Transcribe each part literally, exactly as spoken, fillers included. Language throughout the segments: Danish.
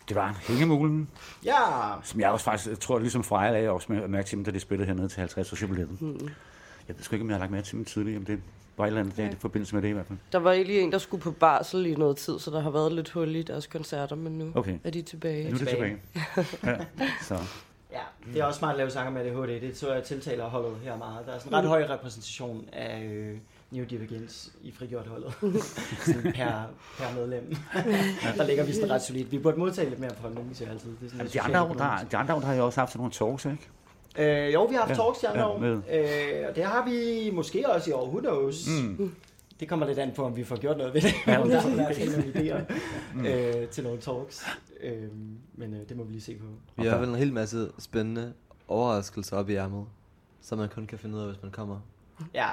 Det var Hængemulen, Ja. som jeg også faktisk, jeg tror ligesom Freja lagde også med mærke til dem, da de spillede hernede til halvtreds års jubilæet. Mm. Jeg ved sgu ikke, om jeg har lagt mærke til dem tidligere, om det var et eller andet ja. i forbindelse med det i hvert fald. Der var egentlig en, der skulle på barsel i noget tid, så der har været lidt hul i deres koncerter, men nu okay. er de tilbage. Nu er det tilbage. ja. Så. Ja, det er også smart at lave sanger med A D H D. Det tror jeg tiltaler holdet her meget. Der er sådan en ret høj repræsentation af øh, Neurodivergens i frigjort-holdet. Sådan per, per medlem. Der ligger vi sådan ret solidt. Vi burde modtage lidt mere på holdningen, siger jeg altid. Det er sådan de, andre år, der, de andre år, der har jo også haft sådan nogle talks, ikke? Øh, jo, vi har haft ja, talks de andre ja, år. Øh, og det har vi måske også i år. Who knows? Mm. Det kommer lidt an på, om vi får gjort noget ved det. Ja, om der er nogle idéer mm. øh, til nogle talks. Øh, men øh, det må vi lige se på. Vi har vel en hel masse spændende overraskelser op i ærmet, som man kun kan finde ud af, hvis man kommer. Ja,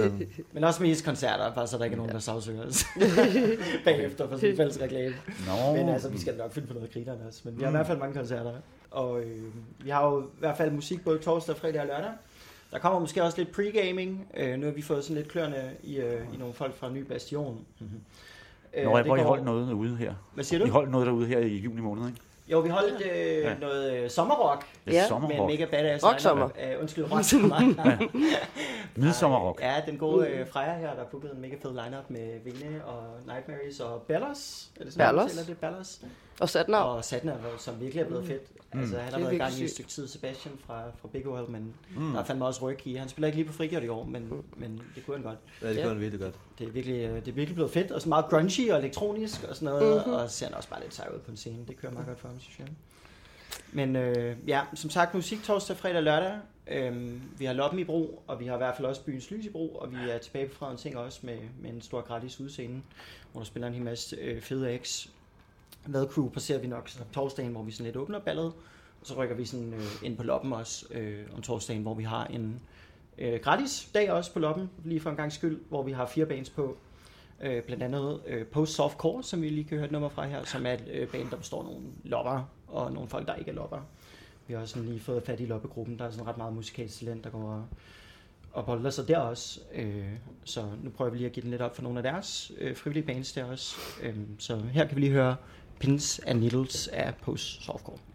men også mest koncerter, bare så der ikke er nogen, der sagsøger os bagefter for sådan en fælles reklame. No. Men altså, vi skal nok finde på noget grinerne også. Men vi har mm. i hvert fald mange koncerter. Og øh, vi har jo i hvert fald musik både torsdag, fredag og lørdag. Der kommer måske også lidt pre-gaming. Øh, nu har vi fået sådan lidt klørende i, øh, i nogle folk fra Ny Bastion. Mm-hmm. Øh, Nå, jeg hvor I holdt noget derude her. Hvad siger du? I holdt noget derude her i juni måned, ikke? Jo, vi holdt øh, ja. noget øh, sommerrock ja. sommerrock med mega badass. Rocksommer. Uh, undskyld, rocksommer. ja. Midsommerrock. Ja, den gode øh, Freja her, der bookede en mega fed lineup med Vene og Nightmares og Bellos. Er det sådan, Bellos. Eller det Bellos? Og Satnav. Og Satnav, som virkelig er blevet fedt. Mm. Altså, han har været i gang i et stykke tid, Sebastian fra, fra Big O L, men mm. der er fandme også ryg i. Han spiller ikke lige på frigjort i år, men, mm. men det kunne han godt. Ja, det kunne han virkelig godt. Det er virkelig, det er virkelig blevet fedt, og så meget grungy og elektronisk og sådan noget, mm-hmm. og så ser han også bare lidt sej ud på en scene. Det kører meget godt for ham, synes jeg. Men øh, ja, som sagt, musik torsdag, fredag og lørdag. Øhm, vi har Loppen i brug, og vi har i hvert fald også Byens Lys i brug, og vi er tilbage på Fredens Ting også med, med en stor gratis udscene, hvor der spiller en hel masse øh, fede acts. Hvad crew passerer vi nok torsdagen, hvor vi sådan lidt åbner ballet, og så rykker vi sådan øh, ind på Loppen også øh, om torsdagen, hvor vi har en øh, gratis dag også på Loppen, lige for en gang skyld, hvor vi har fire bands på. Øh, blandt andet øh, Post Softcore, som vi lige kan høre et nummer fra her, som er et øh, band, der består af nogle lopper og nogle folk, der ikke er lopper. Vi har også sådan lige fået fat i loppegruppen, der er sådan ret meget musikalsk talent, der går og holder sig der også. Øh, så nu prøver vi lige at give den lidt op for nogle af deres øh, frivillige bands der også. Øh, så her kan vi lige høre Pins and Needles af Post Softcore.